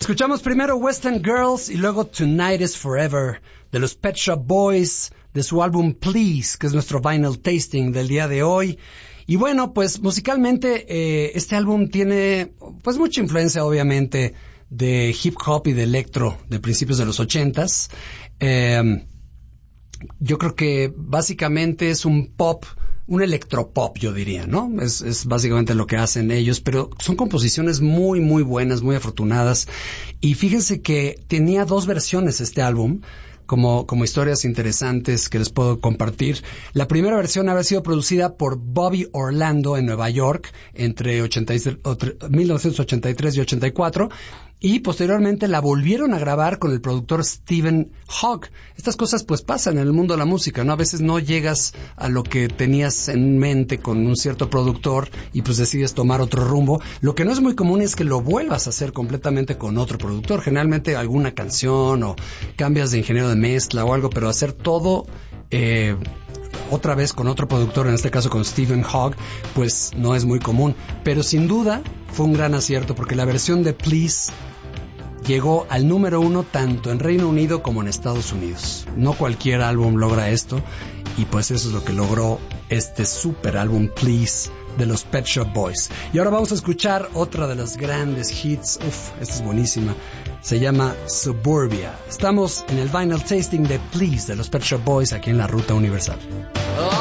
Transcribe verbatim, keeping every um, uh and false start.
Escuchamos primero Western Girls y luego Tonight is Forever de los Pet Shop Boys, de su álbum Please, que es nuestro vinyl tasting del día de hoy. Y bueno, pues musicalmente eh, este álbum tiene pues mucha influencia obviamente de hip hop y de electro de principios de los ochentas. Eh, yo creo que básicamente es un pop, un electropop, yo diría, ¿no? Es, es básicamente lo que hacen ellos, pero son composiciones muy, muy buenas, muy afortunadas. Y fíjense que tenía dos versiones este álbum, como, como historias interesantes que les puedo compartir. La primera versión había sido producida por Bobby Orlando en Nueva York entre mil novecientos ochenta y tres y ochenta y cuatro. Y posteriormente la volvieron a grabar con el productor Stephen Hogg. Estas cosas pues pasan en el mundo de la música, ¿no? A veces no llegas a lo que tenías en mente con un cierto productor y pues decides tomar otro rumbo. Lo que no es muy común es que lo vuelvas a hacer completamente con otro productor. Generalmente alguna canción o cambias de ingeniero de mezcla o algo, pero hacer todo eh, otra vez con otro productor, en este caso con Stephen Hogg, pues no es muy común. Pero sin duda fue un gran acierto porque la versión de Please llegó al número uno tanto en Reino Unido como en Estados Unidos. No cualquier álbum logra esto y pues eso es lo que logró este super álbum Please de los Pet Shop Boys. Y ahora vamos a escuchar otra de las grandes hits. Uf, esta es buenísima. Se llama Suburbia. Estamos en el vinyl tasting de Please de los Pet Shop Boys aquí en la Ruta Universal.